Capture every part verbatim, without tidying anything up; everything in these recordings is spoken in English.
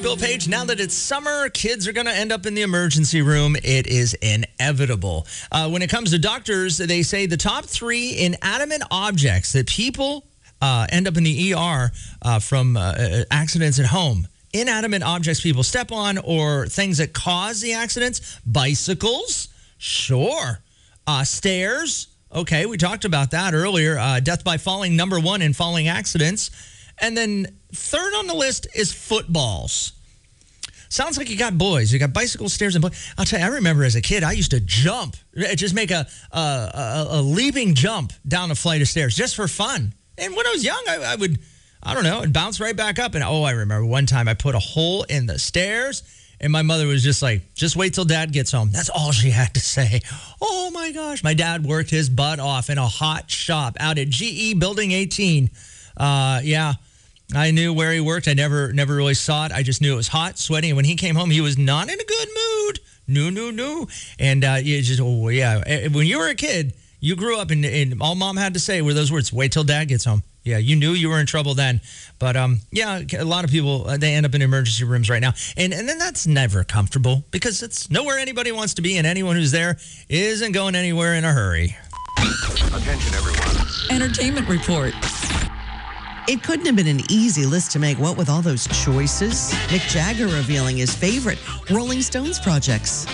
Bill Page. Now that it's summer, kids are going to end up in the emergency room. It is inevitable. Uh, when it comes to doctors, they say the top three inanimate objects that people uh, end up in the E R uh, from uh, accidents at home. Inanimate objects people step on or things that cause the accidents. Bicycles, sure. Uh, stairs, okay, we talked about that earlier. Uh, death by falling, number one in falling accidents. And then third on the list is footballs. Sounds like you got boys. You got bicycles, stairs, and boys. I'll tell you, I remember as a kid, I used to jump, just make a a, a, a leaping jump down a flight of stairs just for fun. And when I was young, I, I would, I don't know, and bounce right back up. And oh, I remember one time I put a hole in the stairs, and my mother was just like, just wait till Dad gets home. That's all she had to say. Oh, my gosh. My dad worked his butt off in a hot shop out at G E Building eighteen. Uh, yeah, I knew where he worked. I never never really saw it. I just knew it was hot, sweaty. And when he came home, he was not in a good mood. No, no, no. And uh, you just, oh, yeah. When you were a kid, you grew up, and, and all Mom had to say were those words, wait till Dad gets home. Yeah, you knew you were in trouble then. But, um, yeah, a lot of people, uh, they end up in emergency rooms right now. And and then that's never comfortable because it's nowhere anybody wants to be, and anyone who's there isn't going anywhere in a hurry. Attention, everyone. Entertainment report. It couldn't have been an easy list to make, what with all those choices. Mick Jagger revealing his favorite Rolling Stones projects.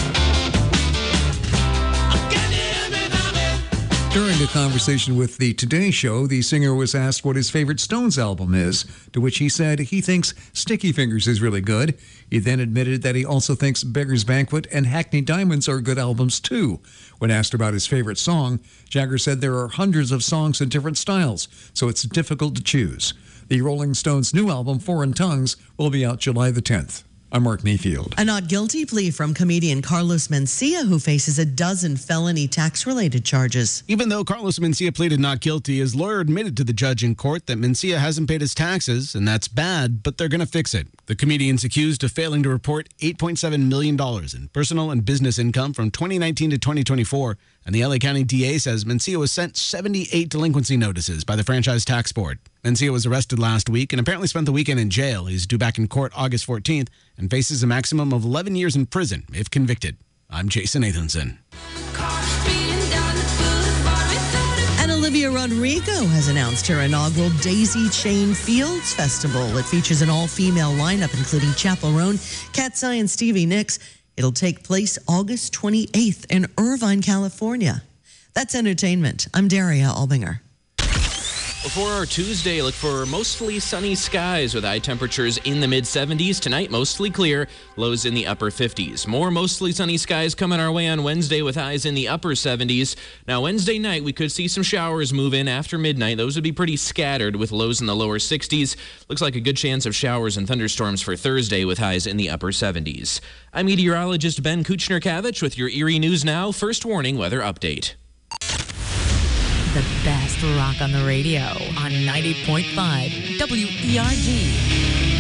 During a conversation with the Today Show, the singer was asked what his favorite Stones album is, to which he said he thinks Sticky Fingers is really good. He then admitted that he also thinks Beggar's Banquet and Hackney Diamonds are good albums too. When asked about his favorite song, Jagger said there are hundreds of songs in different styles, so it's difficult to choose. The Rolling Stones' new album, Foreign Tongues, will be out July the tenth. I'm Mark Mayfield. A not guilty plea from comedian Carlos Mencia, who faces a dozen felony tax-related charges. Even though Carlos Mencia pleaded not guilty, his lawyer admitted to the judge in court that Mencia hasn't paid his taxes, and that's bad, but they're going to fix it. The comedian's accused of failing to report eight point seven million dollars in personal and business income from twenty nineteen to twenty twenty-four, and the L A County D A says Mencia was sent seventy-eight delinquency notices by the Franchise Tax Board. Mencia was arrested last week and apparently spent the weekend in jail. He's due back in court August fourteenth and faces a maximum of eleven years in prison if convicted. I'm Jason Nathanson. And Olivia Rodrigo has announced her inaugural Daisy Chain Fields Festival. It features an all-female lineup, including Chappell Roan, Cat's Eye, and Stevie Nicks. It'll take place August twenty-eighth in Irvine, California. That's entertainment. I'm Daria Albinger. For our Tuesday, look for mostly sunny skies with high temperatures in the mid seventies. Tonight, mostly clear, lows in the upper fifties. More mostly sunny skies coming our way on Wednesday with highs in the upper seventies. Now, Wednesday night, we could see some showers move in after midnight. Those would be pretty scattered with lows in the lower sixties. Looks like a good chance of showers and thunderstorms for Thursday with highs in the upper seventies. I'm meteorologist Ben Kuchner-Kavich with your Erie News Now First Warning Weather Update. The best rock on the radio on ninety point five W E R G.